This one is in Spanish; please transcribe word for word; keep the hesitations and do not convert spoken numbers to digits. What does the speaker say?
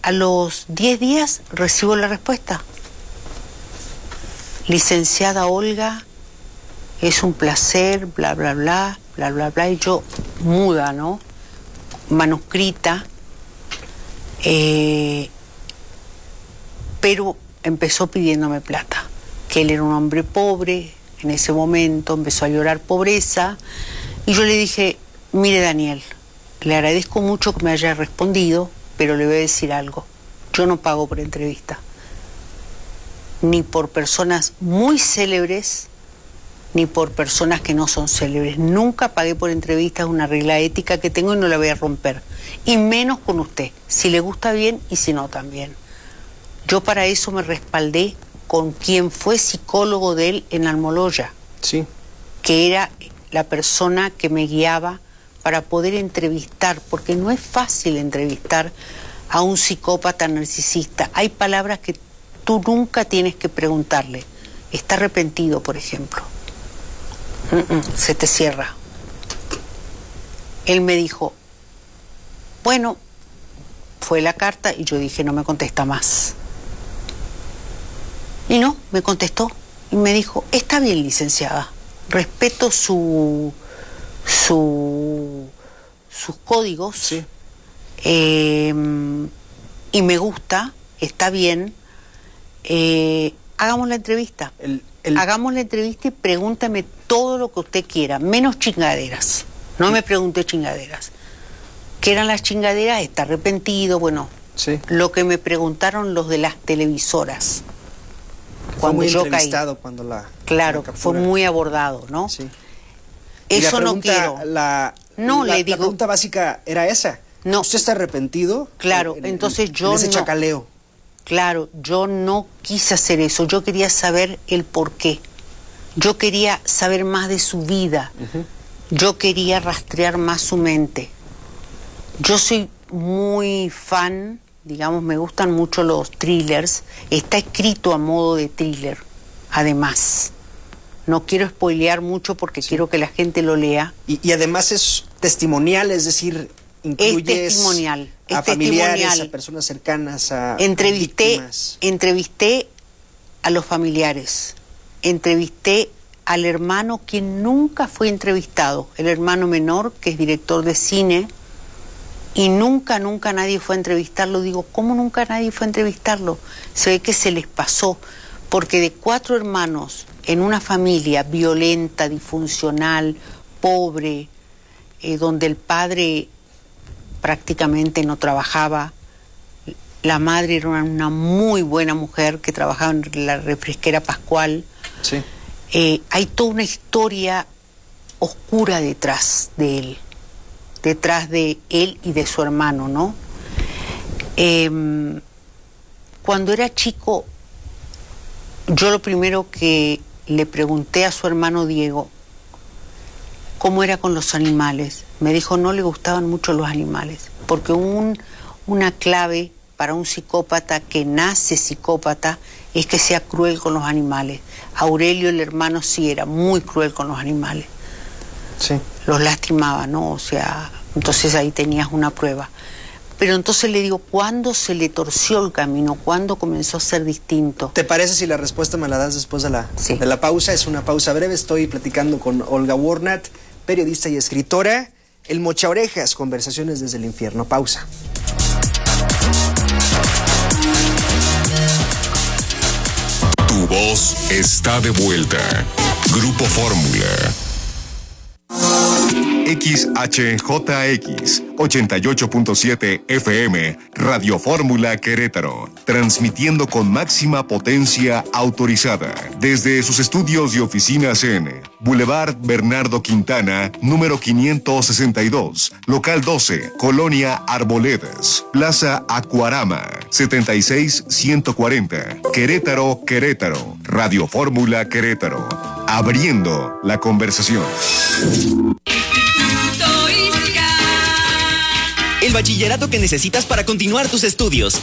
a los diez días recibo la respuesta. Licenciada Olga, es un placer, bla, bla, bla, bla, bla, bla. Y yo, muda, ¿no? Manuscrita. Eh, pero empezó pidiéndome plata. Que él era un hombre pobre, en ese momento empezó a llorar pobreza. Y yo le dije, mire Daniel, le agradezco mucho que me haya respondido, pero le voy a decir algo. Yo no pago por entrevista. Ni por personas muy célebres, ni por personas que no son célebres. Nunca pagué por entrevistas, es una regla ética que tengo y no la voy a romper. Y menos con usted. Si le gusta bien y si no también. Yo para eso me respaldé con quien fue psicólogo de él en Almoloya. Sí. Que era la persona que me guiaba para poder entrevistar, porque no es fácil entrevistar a un psicópata narcisista. Hay palabras que tú nunca tienes que preguntarle. ¿Está arrepentido, por ejemplo? Mm-mm, se te cierra. Él me dijo, bueno, fue la carta y yo dije, no me contesta más. Y no, me contestó y me dijo, está bien, licenciada, respeto su, su, sus códigos, sí. eh, y me gusta, está bien, eh, hagamos la entrevista. El, el... Hagamos la entrevista y pregúntame todo lo que usted quiera, menos chingaderas. No me pregunte chingaderas. ¿Qué eran las chingaderas? Está arrepentido, bueno, sí. Lo que me preguntaron los de las televisoras. Fue Cuando muy yo entrevistado caí. Cuando la Claro, la fue muy abordado, ¿no? Sí. Eso la no quiero. La, no, la, le digo. La pregunta básica era esa. No. ¿Usted está arrepentido? Claro, en, entonces en, yo en ese no. chacaleo. Claro, yo no quise hacer eso. Yo quería saber el por qué. Yo quería saber más de su vida. Uh-huh. Yo quería rastrear más su mente. Yo soy muy fan, digamos, me gustan mucho los thrillers. Está escrito a modo de thriller, además. No quiero spoilear mucho porque sí. Quiero que la gente lo lea. Y, y además es testimonial, es decir, incluye es testimonial, a es familiares, testimonial. A personas cercanas, a entrevisté, víctimas. Entrevisté a los familiares, entrevisté al hermano quien nunca fue entrevistado, el hermano menor que es director de cine, y nunca, nunca nadie fue a entrevistarlo. Digo, ¿cómo nunca nadie fue a entrevistarlo? Se ve que se les pasó, porque de cuatro hermanos en una familia violenta, disfuncional, pobre, eh, donde el padre prácticamente no trabajaba, la madre era una, una muy buena mujer que trabajaba en la refresquera Pascual. Sí. Eh, hay toda una historia oscura detrás de él, detrás de él y de su hermano, ¿no? Eh, cuando era chico, yo lo primero que le pregunté a su hermano Diego, ¿cómo era con los animales? Me dijo, no le gustaban mucho los animales, porque un, una clave para un psicópata que nace psicópata es que sea cruel con los animales. Aurelio, el hermano, sí era muy cruel con los animales. Sí. Los lastimaba, ¿no? O sea, entonces ahí tenías una prueba. Pero entonces le digo, ¿cuándo se le torció el camino? ¿Cuándo comenzó a ser distinto? ¿Te parece si la respuesta me la das después de la, sí. de la pausa? Es una pausa breve. Estoy platicando con Olga Warnat, periodista y escritora. El Mochaorejas, conversaciones desde el infierno. Pausa. Tu voz está de vuelta. Grupo Fórmula. X H J X ochenta y ocho punto siete F M, Radio Fórmula Querétaro, transmitiendo con máxima potencia autorizada desde sus estudios y oficinas en Boulevard Bernardo Quintana, número quinientos sesenta y dos, local doce, Colonia Arboledas, Plaza Acuarama, setenta y seis ciento cuarenta, Querétaro, Querétaro, Radio Fórmula Querétaro, abriendo la conversación. El bachillerato que necesitas para continuar tus estudios.